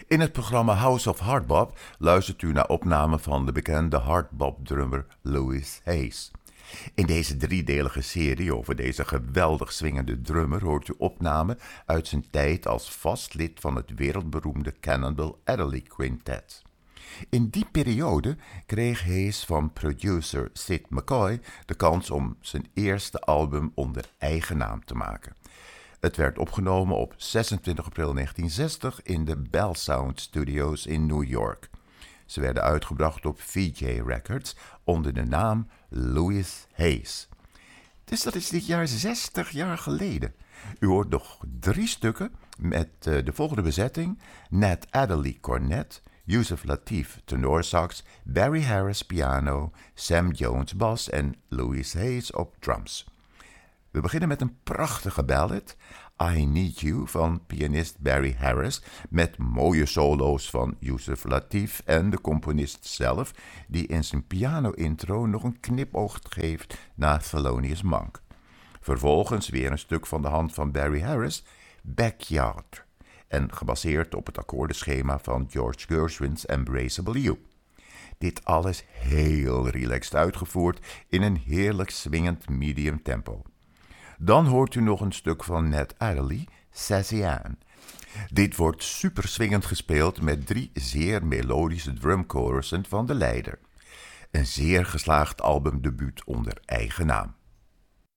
In het programma House of Hardbop luistert u naar opnamen van de bekende hardbop-drummer Louis Hayes. In deze driedelige serie over deze geweldig swingende drummer hoort u opnamen uit zijn tijd als vast lid van het wereldberoemde Cannonball Adderley Quintet. In die periode kreeg Hayes van producer Sid McCoy de kans om zijn eerste album onder eigen naam te maken. Het werd opgenomen op 26 april 1960 in de Bell Sound Studios in New York. Ze werden uitgebracht op VJ Records onder de naam Louis Hayes. Dus dat is dit jaar 60 jaar geleden. U hoort nog 3 stukken met de volgende bezetting: Nat Adderley cornet, Yusef Lateef tenorsax, Barry Harris piano, Sam Jones bas en Louis Hayes op drums. We beginnen met een prachtige ballad, I Need You van pianist Barry Harris, met mooie solo's van Yusef Lateef en de componist zelf, die in zijn piano-intro nog een knipoog geeft naar Thelonious Monk. Vervolgens weer een stuk van de hand van Barry Harris, Backyard, en gebaseerd op het akkoordenschema van George Gershwin's Embraceable You. Dit alles heel relaxed uitgevoerd in een heerlijk swingend medium tempo. Dan hoort u nog een stuk van Nat Adderley, Sassy Ann. Dit wordt super swingend gespeeld met 3 zeer melodische drumchorussen van de leider. Een zeer geslaagd albumdebuut onder eigen naam.